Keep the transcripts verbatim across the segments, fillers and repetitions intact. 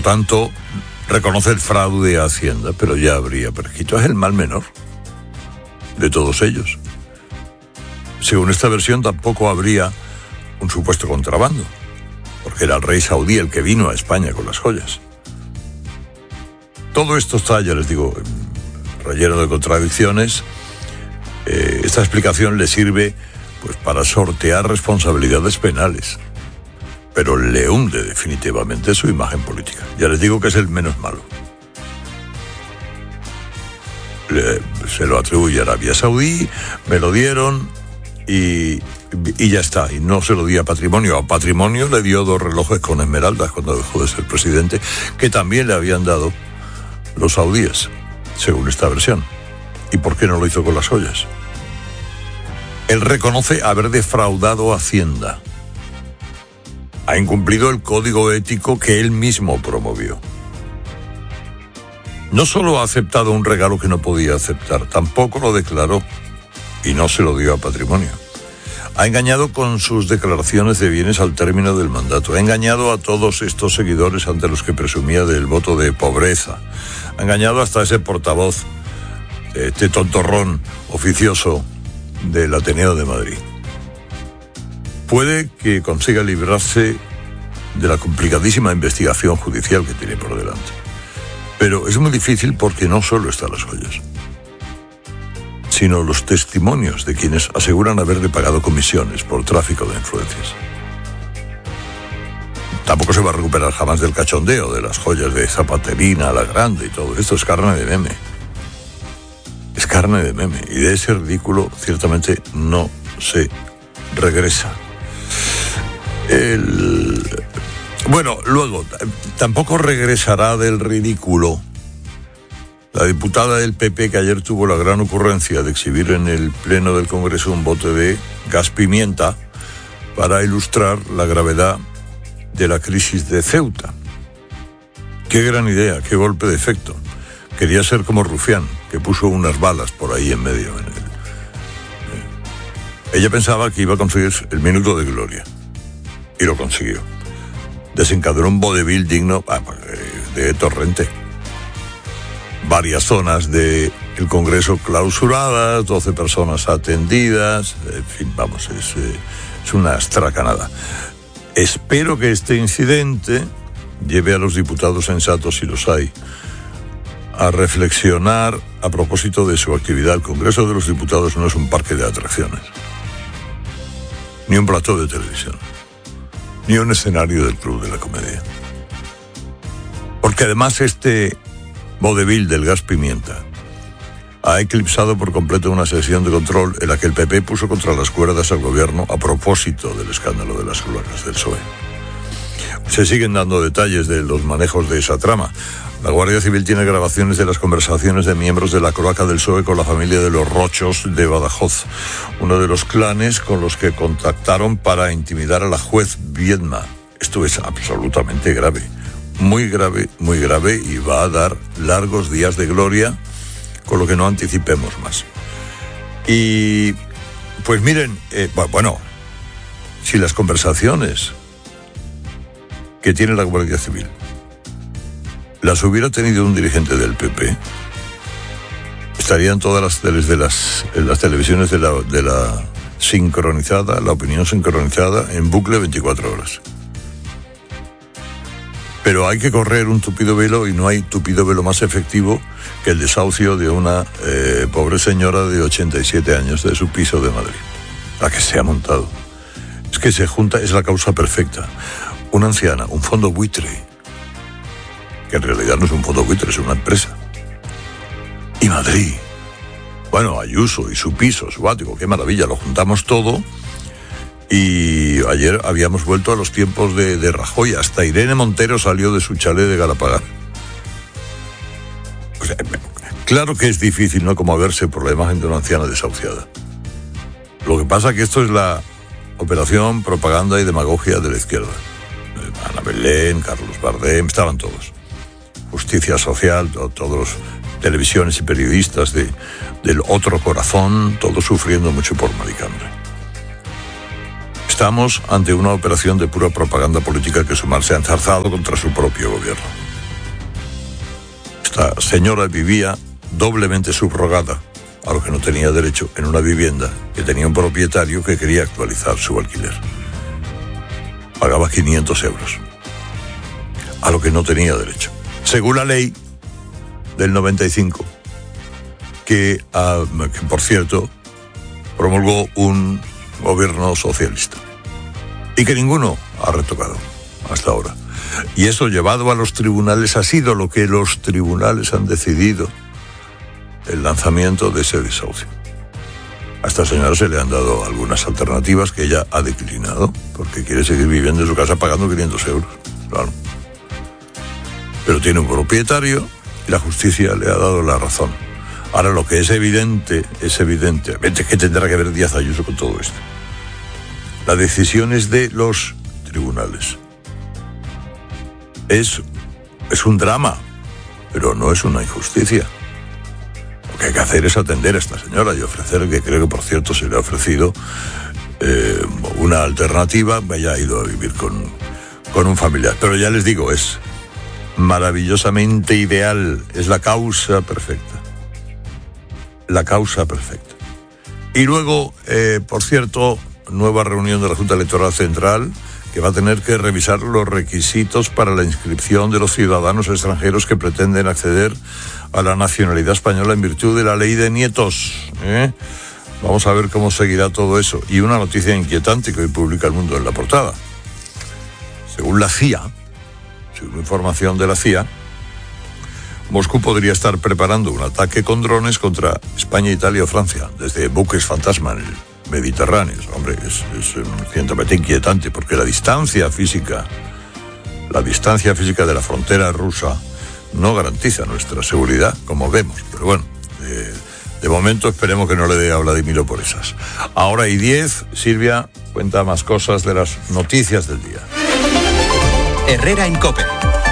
tanto, reconoce el fraude a Hacienda, pero ya habría perquito. Es el mal menor de todos ellos. Según esta versión, tampoco habría un supuesto contrabando, porque era el rey saudí el que vino a España con las joyas. Todo esto está, ya les digo, relleno de contradicciones. Eh, esta explicación le sirve pues para sortear responsabilidades penales, pero le hunde definitivamente su imagen política. Ya les digo que es el menos malo. Le, se lo atribuye a Arabia Saudí, me lo dieron y, y ya está. Y no se lo di a Patrimonio. A Patrimonio le dio dos relojes con esmeraldas cuando dejó de ser presidente, que también le habían dado los saudíes, según esta versión. ¿Y por qué no lo hizo con las joyas? Él reconoce haber defraudado a Hacienda. Ha incumplido el código ético que él mismo promovió. No solo ha aceptado un regalo que no podía aceptar, tampoco lo declaró y no se lo dio a Patrimonio. Ha engañado con sus declaraciones de bienes al término del mandato. Ha engañado a todos estos seguidores ante los que presumía del voto de pobreza. Ha engañado hasta ese portavoz, este tontorrón oficioso del Ateneo de Madrid. Puede que consiga librarse de la complicadísima investigación judicial que tiene por delante. Pero es muy difícil porque no solo están las joyas, sino los testimonios de quienes aseguran haberle pagado comisiones por tráfico de influencias. Tampoco se va a recuperar jamás del cachondeo de las joyas de Zapaterina, La Grande y todo. Esto es carne de meme. Es carne de meme. Y de ese ridículo ciertamente no se regresa. El... Bueno, luego, tampoco regresará del ridículo la diputada del P P que ayer tuvo la gran ocurrencia de exhibir en el Pleno del Congreso un bote de gas pimienta para ilustrar la gravedad de la crisis de Ceuta. Qué gran idea, qué golpe de efecto. Quería ser como Rufián, que puso unas balas por ahí en medio. En el... Ella pensaba que iba a conseguir el minuto de gloria. Y lo consiguió. Desencadenó un vodevil digno de Torrente. Varias zonas del Congreso clausuradas, doce personas atendidas, en fin, vamos, es, es una estracanada. Espero que este incidente lleve a los diputados sensatos, si los hay, a reflexionar a propósito de su actividad. El Congreso de los Diputados no es un parque de atracciones, ni un plató de televisión, ni un escenario del Club de la Comedia. Porque además este vodevil del gas pimienta ha eclipsado por completo una sesión de control en la que el P P puso contra las cuerdas al gobierno a propósito del escándalo de las cloacas del P S O E. Se siguen dando detalles de los manejos de esa trama. La Guardia Civil tiene grabaciones de las conversaciones de miembros de la cloaca del P S O E con la familia de los Rochos de Badajoz, uno de los clanes con los que contactaron para intimidar a la juez Viedma. Esto es absolutamente grave, muy grave, muy grave, y va a dar largos días de gloria, con lo que no anticipemos más. Y pues miren, eh, bueno, si las conversaciones que tiene la Guardia Civil las hubiera tenido un dirigente del P P, estarían todas las teles de las, en las televisiones de la, de la sincronizada, la opinión sincronizada, en bucle veinticuatro horas. Pero hay que correr un tupido velo, y no hay tupido velo más efectivo que el desahucio de una eh, pobre señora de ochenta y siete años de su piso de Madrid, la que se ha montado. Es que se junta, es la causa perfecta. Una anciana, un fondo buitre, que en realidad no es un fondo buitre, es una empresa. Y Madrid. Bueno, Ayuso y su piso, su ático, qué maravilla, lo juntamos todo. Y ayer habíamos vuelto a los tiempos de, de Rajoy. Hasta Irene Montero salió de su chalet de Galapagar. O sea, claro que es difícil no conmoverse por la imagen de una anciana desahuciada. Lo que pasa es que esto es la operación propaganda y demagogia de la izquierda. Ana Belén, Carlos Bardem, estaban todos. Justicia Social, todos los televisiones y periodistas de, del otro corazón, todos sufriendo mucho por Maricandre. Estamos ante una operación de pura propaganda política que Sumar se ha enzarzado contra su propio gobierno. esta señora vivía doblemente subrogada, a lo que no tenía derecho, en una vivienda que tenía un propietario que quería actualizar su alquiler. Pagaba quinientos euros, a lo que no tenía derecho, según la ley del noventa y cinco, que, uh, que por cierto, promulgó un gobierno socialista y que ninguno ha retocado hasta ahora. Y eso, llevado a los tribunales, ha sido lo que los tribunales han decidido, el lanzamiento de ese desahucio. A esta señora se le han dado algunas alternativas que ella ha declinado, porque quiere seguir viviendo en su casa pagando quinientos euros, claro. Pero tiene un propietario y la justicia le ha dado la razón. Ahora, lo que es evidente, es evidente, es que tendrá que ver Díaz Ayuso con todo esto. La decisión es de los tribunales. Es, es un drama, pero no es una injusticia. Lo que hay que hacer es atender a esta señora y ofrecer, que creo que por cierto se le ha ofrecido eh, una alternativa, vaya, ha ido a vivir con, con un familiar. Pero ya les digo, es maravillosamente ideal, es la causa perfecta. La causa perfecta. Y luego, eh, por cierto, nueva reunión de la Junta Electoral Central, que va a tener que revisar los requisitos para la inscripción de los ciudadanos extranjeros que pretenden acceder a la nacionalidad española en virtud de la ley de nietos. ¿eh? Vamos a ver cómo seguirá todo eso. Y una noticia inquietante que hoy publica El Mundo en la portada. Según la C I A, según información de la C I A, Moscú podría estar preparando un ataque con drones contra España, Italia o Francia, desde buques fantasma en el Mediterráneo. Hombre, es, es ciertamente inquietante, porque la distancia física, la distancia física de la frontera rusa no garantiza nuestra seguridad, como vemos. Pero bueno, eh, de momento esperemos que no le dé a Vladimiro por esas. Ahora y diez, Silvia cuenta más cosas de las noticias del día. Herrera en COPE.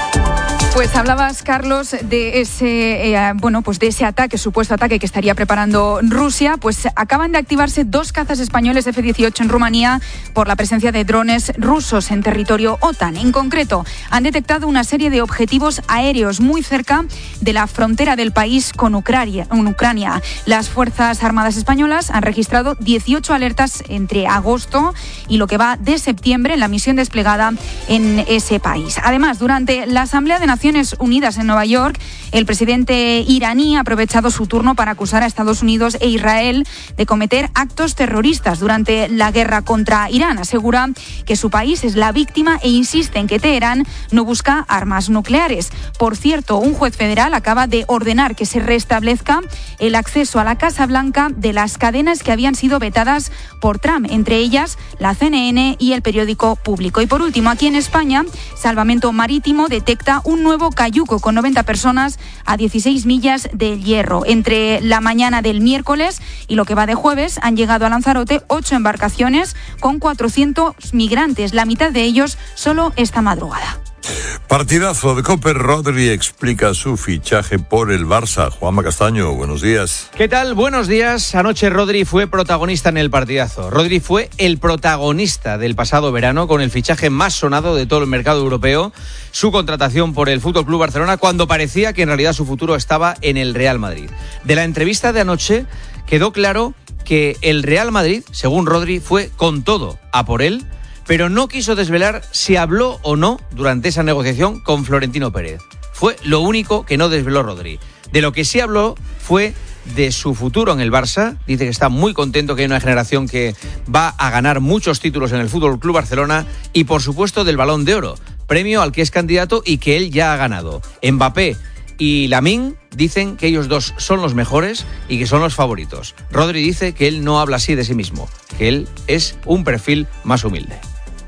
Pues hablabas, Carlos, de ese eh, bueno, pues de ese ataque, supuesto ataque que estaría preparando Rusia. Pues acaban de activarse dos cazas españoles F dieciocho en Rumanía por la presencia de drones rusos en territorio OTAN. En concreto, han detectado una serie de objetivos aéreos muy cerca de la frontera del país con Ucrania. Ucrania. Las Fuerzas Armadas españolas han registrado dieciocho alertas entre agosto y lo que va de septiembre en la misión desplegada en ese país. Además, durante la Asamblea de Naciones Unidas en Nueva York, el presidente iraní ha aprovechado su turno para acusar a Estados Unidos e Israel de cometer actos terroristas durante la guerra contra Irán. Asegura que su país es la víctima e insiste en que Teherán no busca armas nucleares. Por cierto, un juez federal acaba de ordenar que se restablezca el acceso a la Casa Blanca de las cadenas que habían sido vetadas por Trump, entre ellas la C N N y el periódico Público. Y por último, aquí en España, Salvamento Marítimo detecta un nuevo cayuco con noventa personas a dieciséis millas del Hierro. Entre la mañana del miércoles y lo que va de jueves han llegado a Lanzarote ocho embarcaciones con cuatrocientos migrantes, la mitad de ellos solo esta madrugada. Partidazo de COPE. Rodri explica su fichaje por el Barça. Juanma Castaño, buenos días. ¿Qué tal? Buenos días. Anoche Rodri fue protagonista en el partidazo. Rodri fue el protagonista del pasado verano con el fichaje más sonado de todo el mercado europeo, su contratación por el F C Barcelona, cuando parecía que en realidad su futuro estaba en el Real Madrid. De la entrevista de anoche quedó claro que el Real Madrid, según Rodri, fue con todo a por él, pero no quiso desvelar si habló o no durante esa negociación con Florentino Pérez. Fue lo único que no desveló Rodri. De lo que sí habló fue de su futuro en el Barça. Dice que está muy contento, que hay una generación que va a ganar muchos títulos en el F C Barcelona y, por supuesto, del Balón de Oro, premio al que es candidato y que él ya ha ganado. Mbappé y Lamine dicen que ellos dos son los mejores y que son los favoritos. Rodri dice que él no habla así de sí mismo, que él es un perfil más humilde.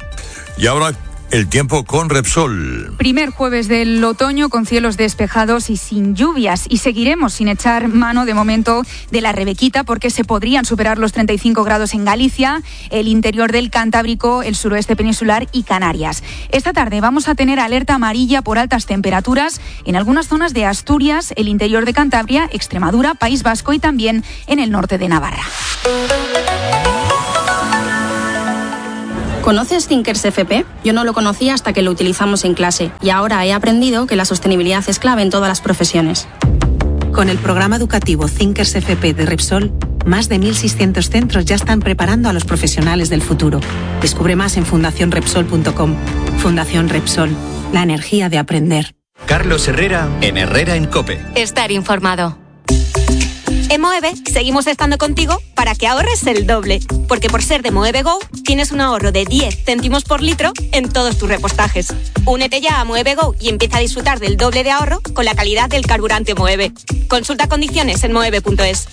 Y ahora el tiempo con Repsol. Primer jueves del otoño con cielos despejados y sin lluvias. Y seguiremos sin echar mano de momento de la Rebequita, porque se podrían superar los treinta y cinco grados en Galicia, el interior del Cantábrico, el suroeste peninsular y Canarias. Esta tarde vamos a tener alerta amarilla por altas temperaturas en algunas zonas de Asturias, el interior de Cantabria, Extremadura, País Vasco y también en el norte de Navarra. ¿Conoces Thinkers F P? Yo no lo conocía hasta que lo utilizamos en clase y ahora he aprendido que la sostenibilidad es clave en todas las profesiones. Con el programa educativo Thinkers F P de Repsol, más de mil seiscientos centros ya están preparando a los profesionales del futuro. Descubre más en fundación repsol punto com. Fundación Repsol, la energía de aprender. Carlos Herrera en Herrera en COPE. Estar informado. En Moeve seguimos estando contigo para que ahorres el doble. Porque por ser de Moeve Go, tienes un ahorro de diez céntimos por litro en todos tus repostajes. Únete ya a Moeve Go y empieza a disfrutar del doble de ahorro con la calidad del carburante Moeve. Consulta condiciones en moeve punto es.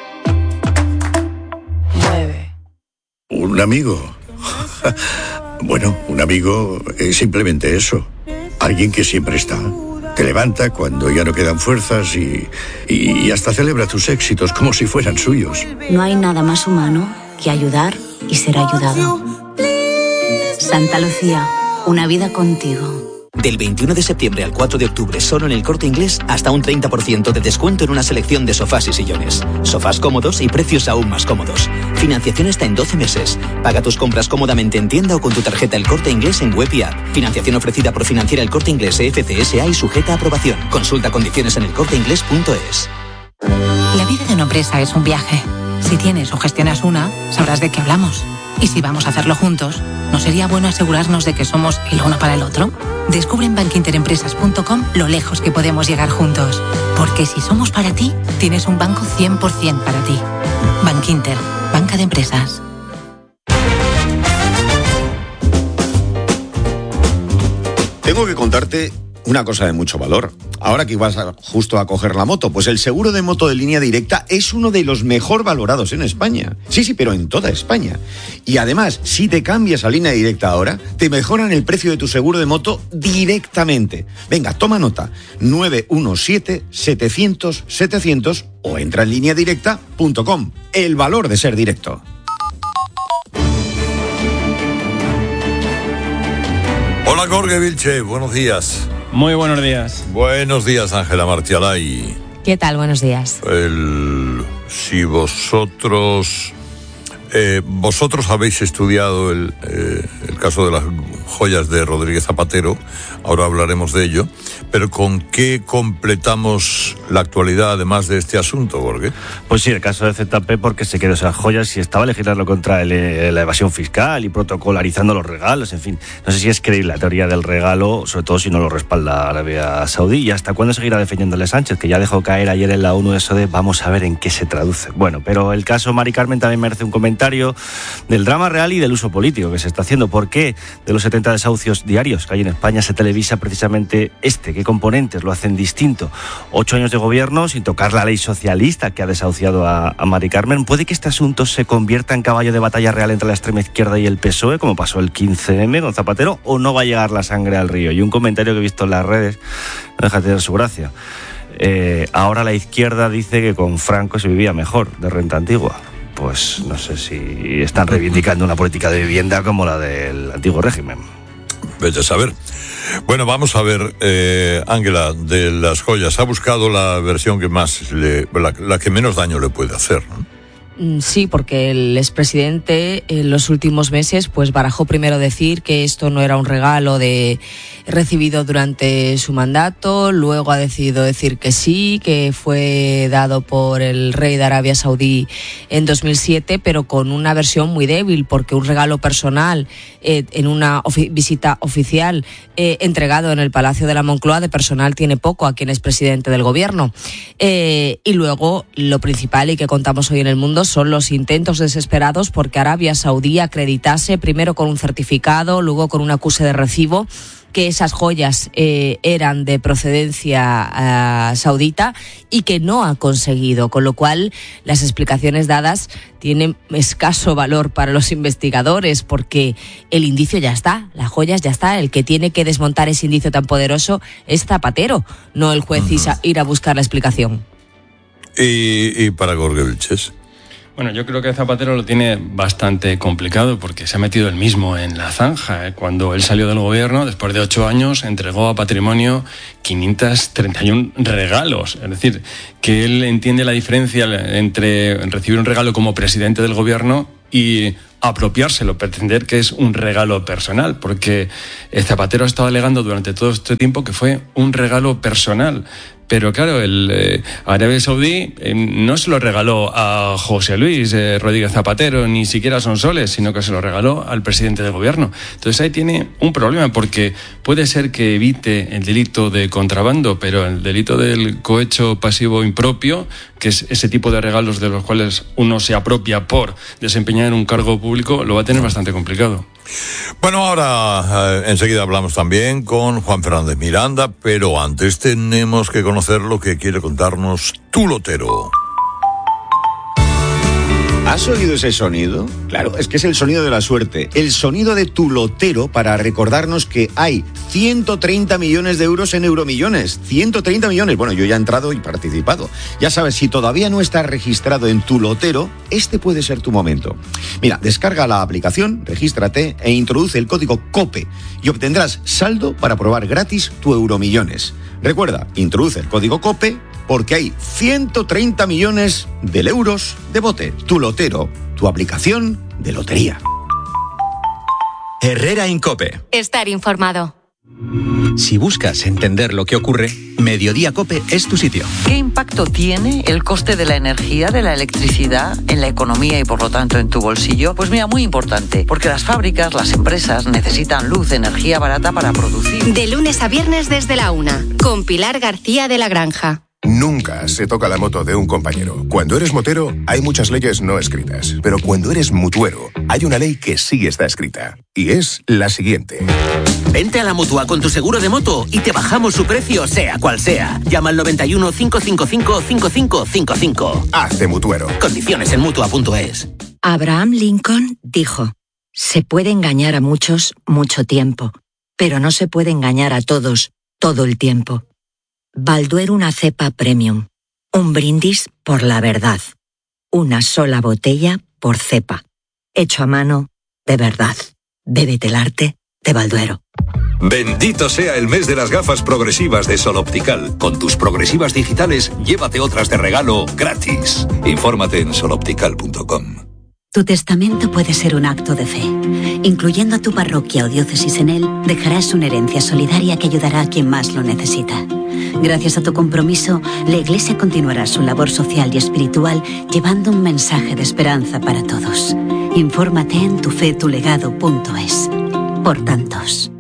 Moeve. Un amigo. Bueno, un amigo es simplemente eso. Alguien que siempre está. Te levanta cuando ya no quedan fuerzas y, y hasta celebra tus éxitos como si fueran suyos. No hay nada más humano que ayudar y ser ayudado. Santa Lucía, una vida contigo. Del veintiuno de septiembre al cuatro de octubre, solo en El Corte Inglés, hasta un treinta por ciento de descuento en una selección de sofás y sillones. Sofás cómodos y precios aún más cómodos. Financiación hasta en doce meses. Paga tus compras cómodamente en tienda o con tu tarjeta El Corte Inglés en web y app. Financiación ofrecida por Financiera El Corte Inglés F C S A y sujeta a aprobación. Consulta condiciones en el corte inglés punto es. La vida de una empresa es un viaje. Si tienes o gestionas una, sabrás de qué hablamos. Y si vamos a hacerlo juntos, ¿no sería bueno asegurarnos de que somos el uno para el otro? Descubre en bank inter empresas punto com lo lejos que podemos llegar juntos. Porque si somos para ti, tienes un banco cien por ciento para ti. Bankinter, banca de empresas. Tengo que contarte una cosa de mucho valor. Ahora que ibas a, justo a coger la moto, pues el seguro de moto de línea directa es uno de los mejor valorados en España. Sí, sí, pero en toda España. Y además, si te cambias a línea directa ahora, te mejoran el precio de tu seguro de moto directamente. Venga, toma nota. nueve uno siete, setecientos, setecientos o entra en línea directa punto com. El valor de ser directo. Hola, Jorge Vilche, buenos días. Muy buenos días. Buenos días, Ángela Martialay. ¿Qué tal? Buenos días. El, si vosotros eh, vosotros habéis estudiado el, eh, el caso de las joyas de Rodríguez Zapatero, ahora hablaremos de ello, pero ¿con qué completamos la actualidad además de este asunto, Jorge? Pues sí, el caso de Z P, porque se quedó esas joyas y estaba legislando contra el, la evasión fiscal y protocolarizando los regalos, en fin. No sé si es creíble la teoría del regalo, sobre todo si no lo respalda Arabia Saudí. ¿Y hasta cuándo seguirá defendiéndole Sánchez, que ya dejó caer ayer en la ONU eso de vamos a ver en qué se traduce? Bueno, pero el caso Mari Carmen también merece un comentario del drama real y del uso político que se está haciendo. ¿Por qué de los setenta desahucios diarios que hay en España se televisa precisamente este? ¿Qué componentes lo hacen distinto? Ocho años de gobierno sin tocar la ley socialista que ha desahuciado a, a Mari Carmen. ¿Puede que este asunto se convierta en caballo de batalla real entre la extrema izquierda y el P S O E, como pasó el quince eme con Zapatero, o no va a llegar la sangre al río? Y un comentario que he visto en las redes no deja de tener su gracia. Eh, ahora la izquierda dice que con Franco se vivía mejor, de renta antigua. Pues no sé si están reivindicando una política de vivienda como la del antiguo régimen. Vete a saber. Bueno, vamos a ver, eh, Ángela, de las joyas. Ha buscado la versión que más, le, la, la que menos daño le puede hacer, ¿no? Sí, porque el expresidente en los últimos meses pues barajó primero decir que esto no era un regalo de recibido durante su mandato, luego ha decidido decir que sí, que fue dado por el rey de Arabia Saudí en dos mil siete, pero con una versión muy débil, porque un regalo personal eh, en una ofi- visita oficial eh, entregado en el Palacio de la Moncloa de personal tiene poco a quien es presidente del gobierno. Eh, y luego lo principal y que contamos hoy en El Mundo son los intentos desesperados porque Arabia Saudí acreditase primero con un certificado, luego con un acuse de recibo que esas joyas eh, eran de procedencia uh, saudita y que no ha conseguido, con lo cual las explicaciones dadas tienen escaso valor para los investigadores porque el indicio ya está, las joyas ya está, el que tiene que desmontar ese indicio tan poderoso es Zapatero, no el juez uh-huh. ir a buscar la explicación. Y, y para Jorge Vilches. Bueno, yo creo que Zapatero lo tiene bastante complicado porque se ha metido él mismo en la zanja. ¿eh? Cuando él salió del gobierno, después de ocho años, entregó a Patrimonio quinientos treinta y uno regalos. Es decir, que él entiende la diferencia entre recibir un regalo como presidente del gobierno y apropiárselo, pretender que es un regalo personal, porque Zapatero ha estado alegando durante todo este tiempo que fue un regalo personal. Pero claro, el eh, Arabia Saudí eh, no se lo regaló a José Luis eh, Rodríguez Zapatero, ni siquiera a Sonsoles, sino que se lo regaló al presidente del gobierno. Entonces ahí tiene un problema, porque puede ser que evite el delito de contrabando, pero el delito del cohecho pasivo impropio, que es ese tipo de regalos de los cuales uno se apropia por desempeñar un cargo público, lo va a tener bastante complicado. Bueno, ahora eh, enseguida hablamos también con Juan Fernández Miranda, pero antes tenemos que conocer lo que quiere contarnos Tu Lotero. ¿Has oído ese sonido? Claro, es que es el sonido de la suerte, el sonido de Tu Lotero, para recordarnos que hay ciento treinta millones de euros en Euromillones. ciento treinta millones. Bueno, yo ya he entrado y participado. Ya sabes, si todavía no estás registrado en Tu Lotero, este puede ser tu momento. Mira, descarga la aplicación, regístrate e introduce el código COPE y obtendrás saldo para probar gratis tu Euromillones. Recuerda, introduce el código COPE porque hay ciento treinta millones de euros de bote. Tu Lotero, tu aplicación de lotería. Herrera en COPE. Estar informado. Si buscas entender lo que ocurre, Mediodía COPE es tu sitio. ¿Qué impacto tiene el coste de la energía, de la electricidad, en la economía y por lo tanto en tu bolsillo? Pues mira, muy importante, porque las fábricas, las empresas necesitan luz, energía barata para producir. De lunes a viernes desde la una, con Pilar García de la Granja. Nunca se toca la moto de un compañero. Cuando eres motero, hay muchas leyes no escritas. Pero cuando eres mutuero, hay una ley que sí está escrita. Y es la siguiente. Vente a la Mutua con tu seguro de moto y te bajamos su precio, sea cual sea. Llama al noventa y uno, cinco cinco cinco, cinco cinco cinco cinco. Haz de mutuero. Condiciones en mutua punto es. Abraham Lincoln dijo: se puede engañar a muchos mucho tiempo, pero no se puede engañar a todos todo el tiempo. Balduero, una cepa premium. Un brindis por la verdad. Una sola botella por cepa. Hecho a mano, de verdad. Bébete el arte de Balduero. Bendito sea el mes de las gafas progresivas de Sol Optical. Con tus progresivas digitales, llévate otras de regalo gratis. Infórmate en sol optical punto com. Tu testamento puede ser un acto de fe. Incluyendo a tu parroquia o diócesis en él, dejarás una herencia solidaria que ayudará a quien más lo necesita. Gracias a tu compromiso, la Iglesia continuará su labor social y espiritual llevando un mensaje de esperanza para todos. Infórmate en tu fe tu legado punto es. Por tantos.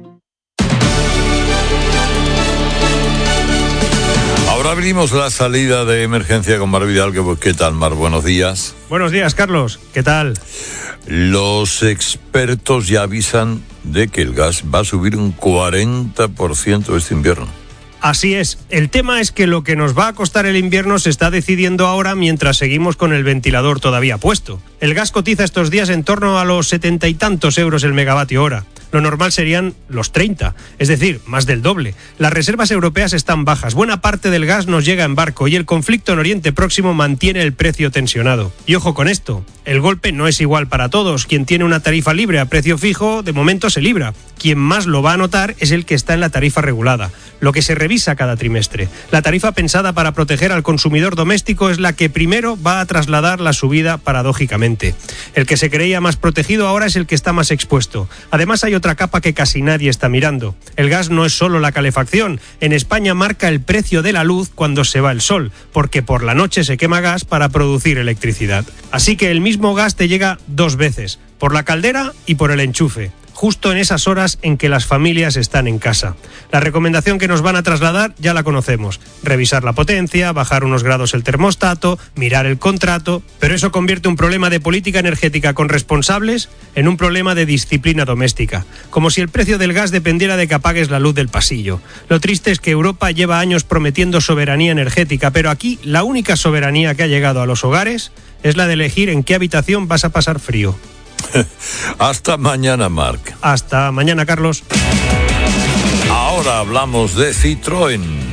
Ahora abrimos la salida de emergencia con Mar Vidal. ¿Qué tal, Mar? Buenos días. Buenos días, Carlos. ¿Qué tal? Los expertos ya avisan de que el gas va a subir un cuarenta por ciento este invierno. Así es. El tema es que lo que nos va a costar el invierno se está decidiendo ahora mientras seguimos con el ventilador todavía puesto. El gas cotiza estos días en torno a los setenta y tantos euros el megavatio hora. Lo normal serían los treinta, es decir, más del doble. Las reservas europeas están bajas, buena parte del gas nos llega en barco y el conflicto en Oriente Próximo mantiene el precio tensionado. Y ojo con esto, el golpe no es igual para todos. Quien tiene una tarifa libre a precio fijo, de momento se libra. Quien más lo va a notar es el que está en la tarifa regulada, lo que se revisa cada trimestre. La tarifa pensada para proteger al consumidor doméstico es la que primero va a trasladar la subida paradójicamente. El que se creía más protegido ahora es el que está más expuesto. Además hay otra capa que casi nadie está mirando. El gas no es solo la calefacción. En España marca el precio de la luz cuando se va el sol, porque por la noche se quema gas para producir electricidad. Así que el mismo gas te llega dos veces, por la caldera y por el enchufe, justo en esas horas en que las familias están en casa. La recomendación que nos van a trasladar ya la conocemos. Revisar la potencia, bajar unos grados el termostato, mirar el contrato, pero eso convierte un problema de política energética con responsables en un problema de disciplina doméstica, como si el precio del gas dependiera de que apagues la luz del pasillo. Lo triste es que Europa lleva años prometiendo soberanía energética, pero aquí la única soberanía que ha llegado a los hogares es la de elegir en qué habitación vas a pasar frío. Hasta mañana, Marc. Hasta mañana, Carlos. Ahora hablamos de Citroën.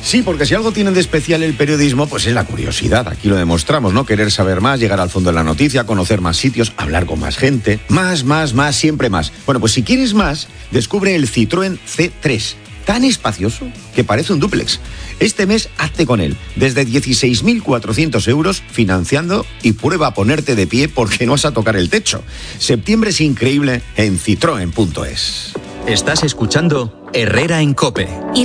Sí, porque si algo tiene de especial el periodismo, pues es la curiosidad. Aquí lo demostramos, ¿no? Querer saber más, llegar al fondo de la noticia, conocer más sitios, hablar con más gente. Más, más, más, siempre más. Bueno, pues si quieres más, descubre el Citroën C tres. Tan espacioso que parece un dúplex. Este mes hazte con él. Desde dieciséis mil cuatrocientos euros financiando y prueba a ponerte de pie porque no vas a tocar el techo. Septiembre es increíble en citroen punto es. Estás escuchando Herrera en COPE.